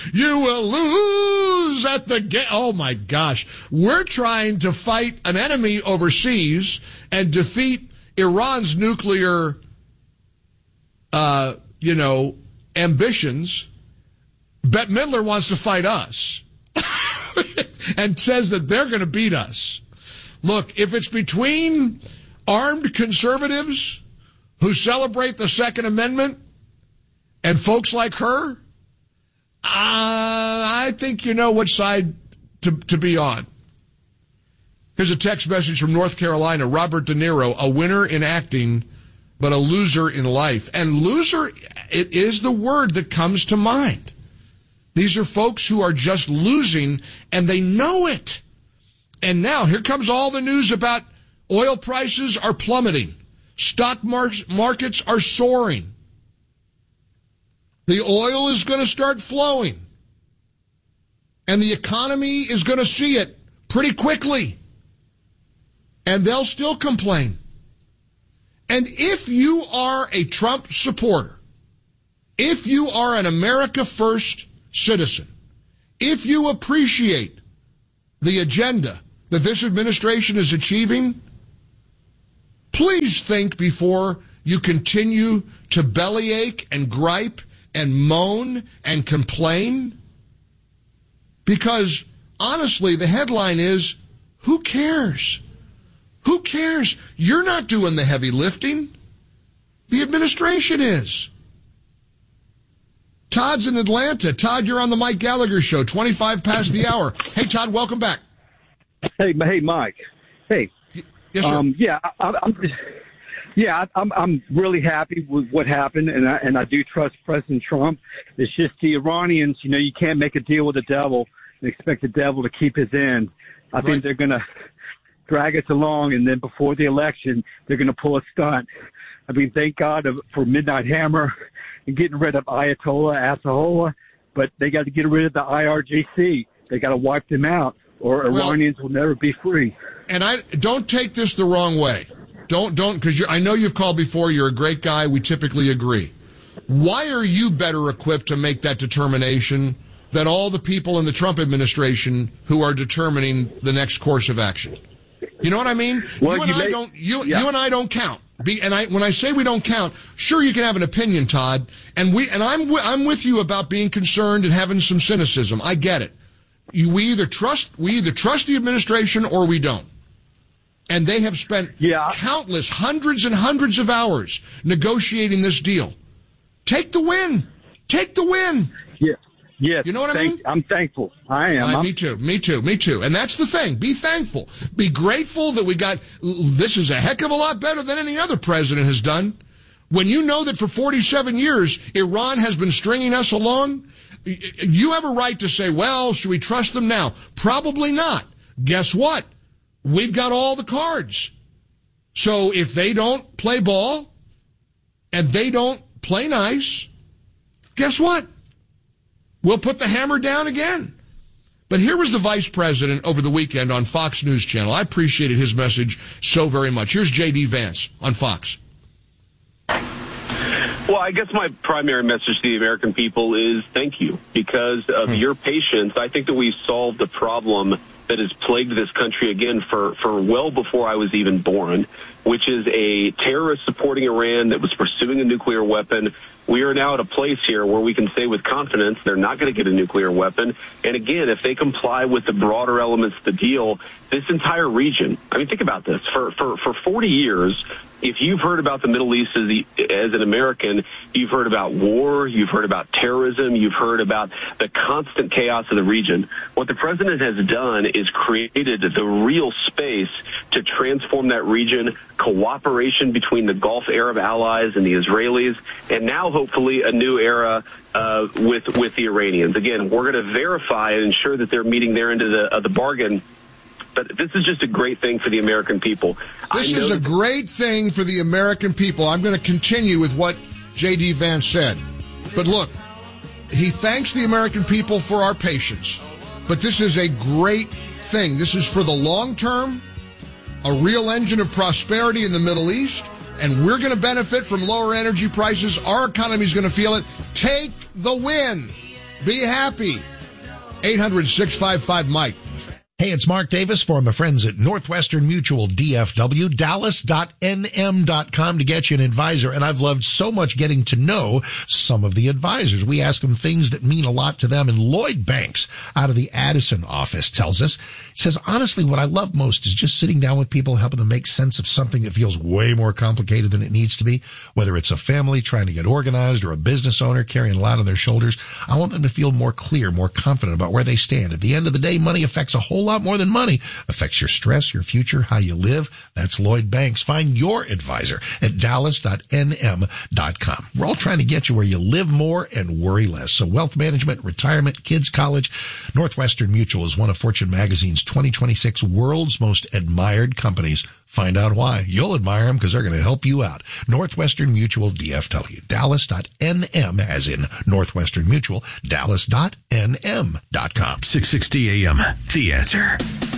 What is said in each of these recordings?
You will lose at the game. Oh, my gosh. We're trying to fight an enemy overseas and defeat Iran's nuclear, ambitions. Bette Midler wants to fight us and says that they're going to beat us. Look, if it's between armed conservatives who celebrate the Second Amendment and folks like her, I think you know which side to be on. Here's a text message from North Carolina. Robert De Niro, a winner in acting, but a loser in life. And loser, it is the word that comes to mind. These are folks who are just losing, and they know it. And now here comes all the news about oil prices are plummeting. Stock markets are soaring. The oil is going to start flowing. And the economy is going to see it pretty quickly. And they'll still complain. And if you are a Trump supporter, if you are an America First citizen, if you appreciate the agenda that this administration is achieving, please think before you continue to bellyache and gripe and moan and complain. Because, honestly, the headline is, who cares? Who cares? You're not doing the heavy lifting. The administration is. Todd's in Atlanta. Todd, you're on the Mike Gallagher Show, 25 past the hour. Hey, Todd, welcome back. Hey, Mike. Hey. Yes, sir. I'm really happy with what happened, and I do trust President Trump. It's just the Iranians, you can't make a deal with the devil and expect the devil to keep his end. I think they're going to drag us along, and then before the election, they're going to pull a stunt. I mean, thank God for Midnight Hammer and getting rid of Ayatollah, but they got to get rid of the IRGC. They got to wipe them out, or Iranians will never be free. And I don't take this the wrong way. Don't, because I know you've called before. You're a great guy. We typically agree. Why are you better equipped to make that determination than all the people in the Trump administration who are determining the next course of action? You know what I mean? Well, you and I don't count. When I say we don't count, sure, you can have an opinion, Todd, and I'm with you about being concerned and having some cynicism. I get it. We either trust the administration or we don't. And they have spent countless hundreds and hundreds of hours negotiating this deal. Take the win. Take the win. Yeah. Yes. You know what I mean? I'm thankful. I am. Me too. And that's the thing. Be thankful. Be grateful that we got, this is a heck of a lot better than any other president has done. When you know that for 47 years, Iran has been stringing us along, you have a right to say, well, should we trust them now? Probably not. Guess what? We've got all the cards. So if they don't play ball and they don't play nice, guess what? We'll put the hammer down again. But here was the vice president over the weekend on Fox News Channel. I appreciated his message so very much. Here's J.D. Vance on Fox. Well, I guess my primary message to the American people is thank you. Because of your patience, I think that we've solved a problem that has plagued this country again for well before I was even born, which is a terrorist supporting Iran that was pursuing a nuclear weapon. We are now at a place here where we can say with confidence they're not going to get a nuclear weapon. And again, if they comply with the broader elements of the deal, this entire region, I mean, think about this. For 40 years, if you've heard about the Middle East as an American, you've heard about war, you've heard about terrorism, you've heard about the constant chaos of the region. What the president has done is created the real space to transform that region, cooperation between the Gulf Arab allies and the Israelis, and now hopefully a new era with the Iranians. Again, we're going to verify and ensure that they're meeting their end of the bargain. But this is just a great thing for the American people. This is a great thing for the American people. I'm going to continue with what J.D. Vance said. But look, he thanks the American people for our patience. But this is a great thing. This is for the long term, a real engine of prosperity in the Middle East, and we're going to benefit from lower energy prices. Our economy is going to feel it. Take the win. Be happy. 800-655-MIKE. Hey, it's Mark Davis for my friends at Northwestern Mutual DFW, dallas.nm.com to get you an advisor. And I've loved so much getting to know some of the advisors. We ask them things that mean a lot to them. And Lloyd Banks out of the Addison office tells us, says, honestly, what I love most is just sitting down with people, helping them make sense of something that feels way more complicated than it needs to be. Whether it's a family trying to get organized or a business owner carrying a lot on their shoulders, I want them to feel more clear, more confident about where they stand. At the end of the day, money affects a whole lot more than money. Affects your stress, your future, how you live. That's Lloyd Banks. Find your advisor at dallas.nm.com. We're all trying to get you where you live more and worry less. So wealth management, retirement, kids college. Northwestern Mutual is one of Fortune Magazine's 2026 world's most admired companies. Find out why. You'll admire them because they're going to help you out. Northwestern Mutual DFW. Dallas.nm as in Northwestern Mutual. Dallas.nm.com. 660 AM. The Answer.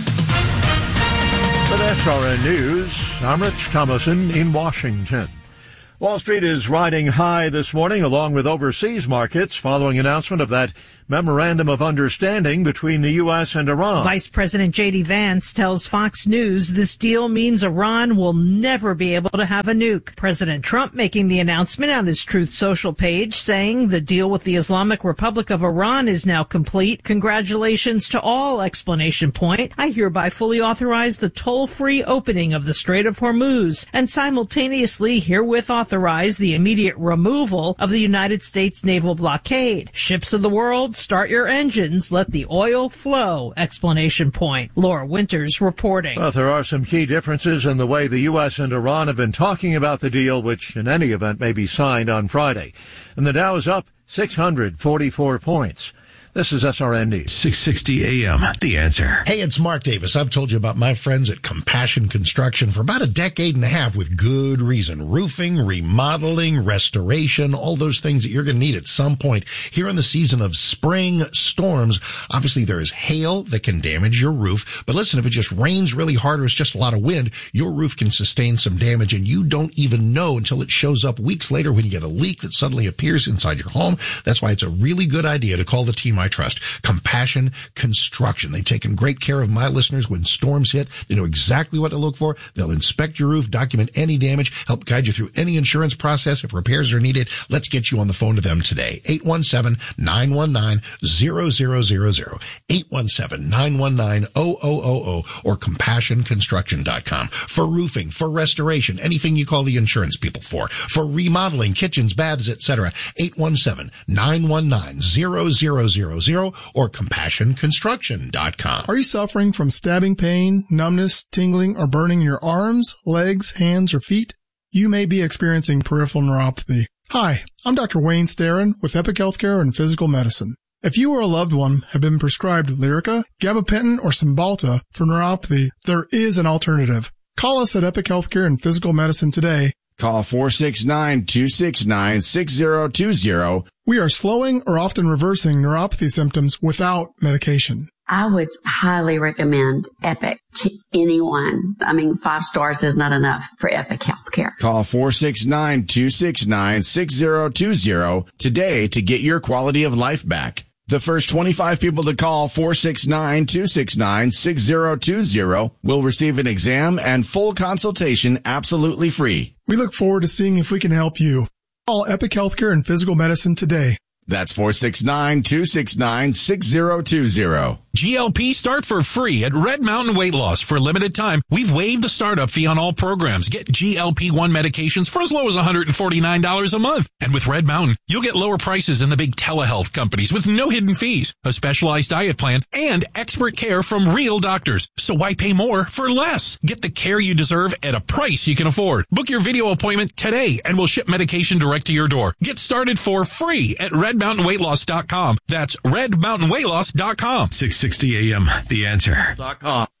With SRN News, I'm Rich Thomason in Washington. Wall Street is riding high this morning along with overseas markets following announcement of that memorandum of understanding between the U.S. and Iran. Vice President J.D. Vance tells Fox News this deal means Iran will never be able to have a nuke. President Trump making the announcement on his Truth Social page saying the deal with the Islamic Republic of Iran is now complete. Congratulations to all! Exclamation point. I hereby fully authorize the toll-free opening of the Strait of Hormuz and simultaneously herewith authorize the immediate removal of the United States naval blockade. Ships of the world, start your engines. Let the oil flow! Exclamation point. Laura Winters reporting. Well, there are some key differences in the way the U.S. and Iran have been talking about the deal, which in any event may be signed on Friday. And the Dow is up 644 points. This is SRN News. 660 AM. The Answer. Hey, it's Mark Davis. I've told you about my friends at Compassion Construction for about a decade and a half with good reason. Roofing, remodeling, restoration, all those things that you're going to need at some point here in the season of spring storms. Obviously, there is hail that can damage your roof. But listen, if it just rains really hard or it's just a lot of wind, your roof can sustain some damage and you don't even know until it shows up weeks later when you get a leak that suddenly appears inside your home. That's why it's a really good idea to call the team I trust, Compassion Construction. They've taken great care of my listeners when storms hit. They know exactly what to look for. They'll inspect your roof, document any damage, help guide you through any insurance process if repairs are needed. Let's get you on the phone to them today. 817-919-0000, 817-919-0000, or CompassionConstruction.com. For roofing, for restoration, anything you call the insurance people for remodeling, kitchens, baths, etc. 817-919-0000, or CompassionConstruction.com. Are you suffering from stabbing pain, numbness, tingling, or burning in your arms, legs, hands, or feet? You may be experiencing peripheral neuropathy. Hi, I'm Dr. Wayne Starin with Epic Healthcare and Physical Medicine. If you or a loved one have been prescribed Lyrica, gabapentin, or Cymbalta for neuropathy, there is an alternative. Call us at Epic Healthcare and Physical Medicine today. Call 469-269-6020. We are slowing or often reversing neuropathy symptoms without medication. I would highly recommend Epic to anyone. 5 stars is not enough for Epic Healthcare. Call 469-269-6020 today to get your quality of life back. The first 25 people to call 469-269-6020 will receive an exam and full consultation absolutely free. We look forward to seeing if we can help you. Call Epic Healthcare and Physical Medicine today. That's 469-269-6020. GLP start for free at Red Mountain Weight Loss. For a limited time, we've waived the startup fee on all programs. Get GLP-1 medications for as low as $149 a month. And with Red Mountain, you'll get lower prices than the big telehealth companies with no hidden fees, a specialized diet plan, and expert care from real doctors. So why pay more for less? Get the care you deserve at a price you can afford. Book your video appointment today and we'll ship medication direct to your door. Get started for free at RedMountainWeightLoss.com. That's RedMountainWeightLoss.com. 660 AM, The Answer. .com.